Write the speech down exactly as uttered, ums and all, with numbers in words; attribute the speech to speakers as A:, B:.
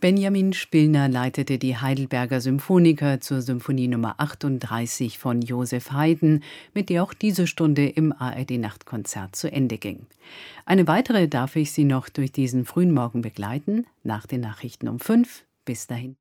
A: Benjamin Spillner leitete die Heidelberger Symphoniker zur Symphonie Nummer achtunddreißig von Joseph Haydn, mit der auch diese Stunde im A R D-Nachtkonzert zu Ende ging. Eine weitere darf ich Sie noch durch diesen frühen Morgen begleiten, nach den Nachrichten um fünf. Bis dahin.